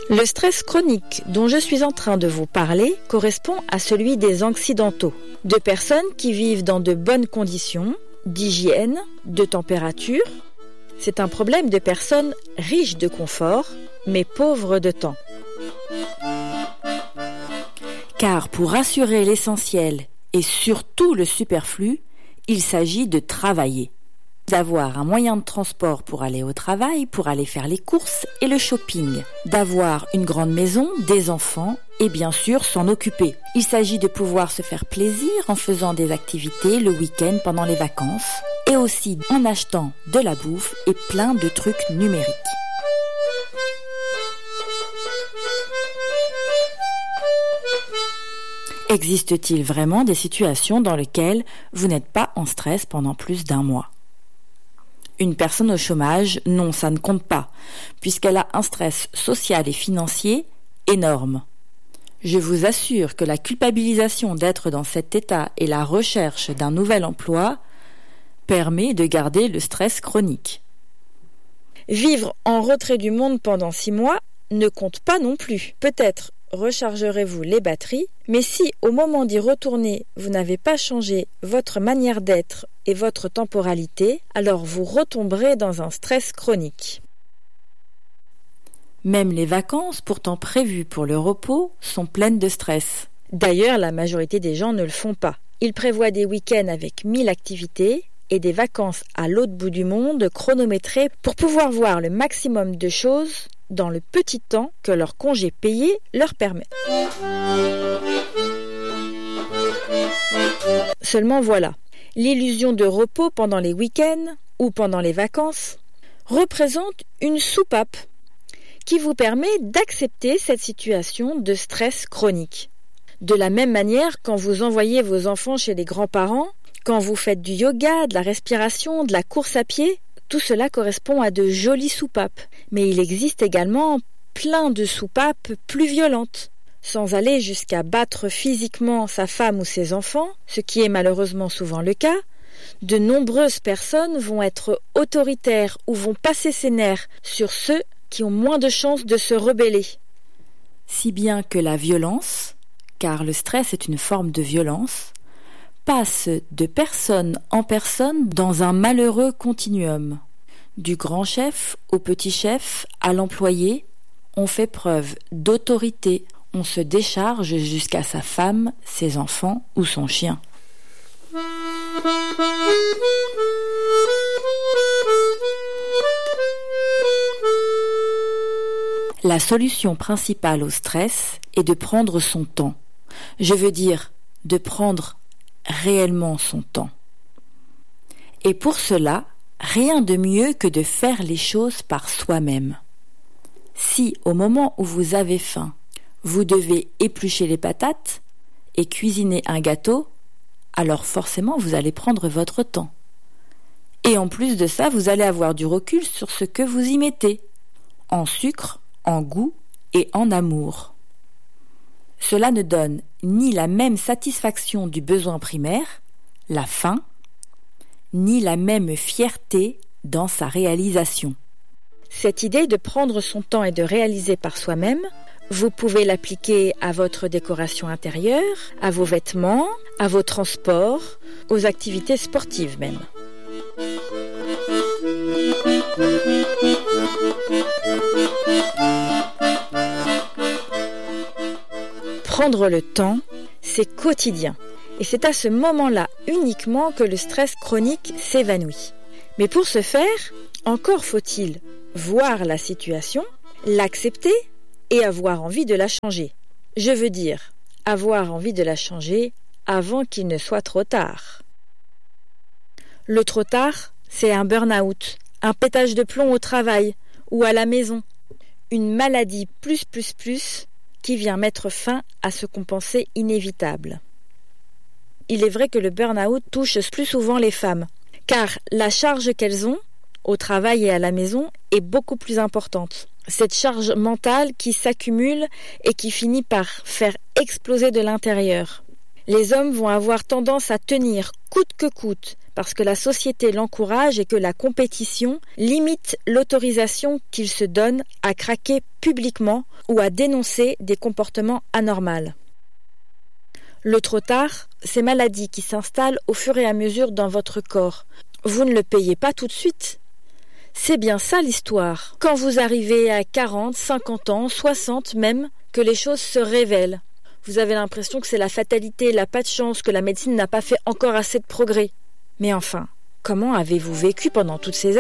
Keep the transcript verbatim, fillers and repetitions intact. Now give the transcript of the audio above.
Le stress chronique dont je suis en train de vous parler correspond à celui des occidentaux, de personnes qui vivent dans de bonnes conditions, d'hygiène, de température. C'est un problème de personnes riches de confort, mais pauvres de temps. Car pour assurer l'essentiel et surtout le superflu, il s'agit de travailler. D'avoir un moyen de transport pour aller au travail, pour aller faire les courses et le shopping. D'avoir une grande maison, des enfants et bien sûr s'en occuper. Il s'agit de pouvoir se faire plaisir en faisant des activités le week-end pendant les vacances et aussi en achetant de la bouffe et plein de trucs numériques. Existe-t-il vraiment des situations dans lesquelles vous n'êtes pas en stress pendant plus d'un mois ? Une personne au chômage, non, ça ne compte pas, puisqu'elle a un stress social et financier énorme. Je vous assure que la culpabilisation d'être dans cet état et la recherche d'un nouvel emploi permet de garder le stress chronique. Vivre en retrait du monde pendant six mois ne compte pas non plus. Peut-être rechargerez-vous les batteries, mais si au moment d'y retourner, vous n'avez pas changé votre manière d'être et votre temporalité, alors vous retomberez dans un stress chronique. Même les vacances, pourtant prévues pour le repos, sont pleines de stress. D'ailleurs, la majorité des gens ne le font pas. Ils prévoient des week-ends avec mille activités et des vacances à l'autre bout du monde chronométrées pour pouvoir voir le maximum de choses dans le petit temps que leur congé payé leur permet. Seulement voilà, l'illusion de repos pendant les week-ends ou pendant les vacances représente une soupape qui vous permet d'accepter cette situation de stress chronique. De la même manière, quand vous envoyez vos enfants chez les grands-parents, quand vous faites du yoga, de la respiration, de la course à pied, tout cela correspond à de jolies soupapes. Mais il existe également plein de soupapes plus violentes. Sans aller jusqu'à battre physiquement sa femme ou ses enfants, ce qui est malheureusement souvent le cas, de nombreuses personnes vont être autoritaires ou vont passer ses nerfs sur ceux qui ont moins de chances de se rebeller. Si bien que la violence, car le stress est une forme de violence, passe de personne en personne dans un malheureux continuum. Du grand chef au petit chef à l'employé, on fait preuve d'autorité, on se décharge jusqu'à sa femme, ses enfants ou son chien. La solution principale au stress est de prendre son temps. Je veux dire, de prendre réellement son temps. Et pour cela, rien de mieux que de faire les choses par soi-même. Si, au moment où vous avez faim, vous devez éplucher les patates et cuisiner un gâteau, alors forcément vous allez prendre votre temps. Et en plus de ça, vous allez avoir du recul sur ce que vous y mettez, en sucre, en goût et en amour. Cela ne donne ni la même satisfaction du besoin primaire, la faim, ni la même fierté dans sa réalisation. Cette idée de prendre son temps et de réaliser par soi-même, vous pouvez l'appliquer à votre décoration intérieure, à vos vêtements, à vos transports, aux activités sportives même. Prendre le temps, c'est quotidien. Et c'est à ce moment-là uniquement que le stress chronique s'évanouit. Mais pour ce faire, encore faut-il voir la situation, l'accepter et avoir envie de la changer. Je veux dire, avoir envie de la changer avant qu'il ne soit trop tard. Le trop tard, c'est un burn-out, un pétage de plomb au travail ou à la maison, une maladie plus plus plus qui vient mettre fin à ce qu'on pensait inévitable. Il est vrai que le burn-out touche plus souvent les femmes, car la charge qu'elles ont, au travail et à la maison, est beaucoup plus importante. Cette charge mentale qui s'accumule et qui finit par faire exploser de l'intérieur. Les hommes vont avoir tendance à tenir coûte que coûte, parce que la société l'encourage et que la compétition limite l'autorisation qu'il se donne à craquer publiquement ou à dénoncer des comportements anormaux. Le trop tard, ces maladies qui s'installent au fur et à mesure dans votre corps. Vous ne le payez pas tout de suite. C'est bien ça l'histoire. Quand vous arrivez à quarante, cinquante ans, soixante même, que les choses se révèlent. Vous avez l'impression que c'est la fatalité, la pas de chance, que la médecine n'a pas fait encore assez de progrès. Mais enfin, comment avez-vous vécu pendant toutes ces années ?